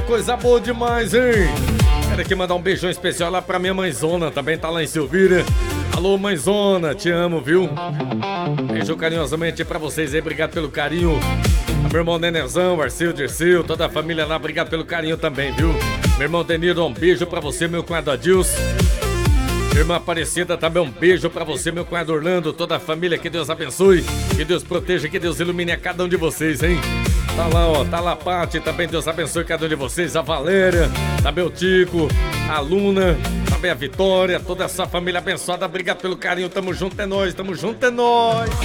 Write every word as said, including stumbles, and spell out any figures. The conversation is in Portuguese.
coisa boa demais, hein? Quero aqui mandar um beijão especial lá pra minha mãezona, também tá lá em Silvíria. Alô, mãezona, te amo, viu? Beijo carinhosamente pra vocês aí, obrigado pelo carinho. Meu irmão Nenezão, Arceu, Dirceu, toda a família lá, obrigado pelo carinho também, viu? Meu irmão Denildo, um beijo pra você, meu cunhado Adilson. Minha irmã Aparecida, também um beijo pra você, meu cunhado Orlando, toda a família, que Deus abençoe, que Deus proteja, que Deus ilumine a cada um de vocês, hein? Tá lá, ó, tá lá a Paty, também Deus abençoe cada um de vocês, a Valéria, também o Tico, a Luna, também a Vitória, toda essa família abençoada, obrigado pelo carinho, tamo junto, é nóis, tamo junto, é nóis.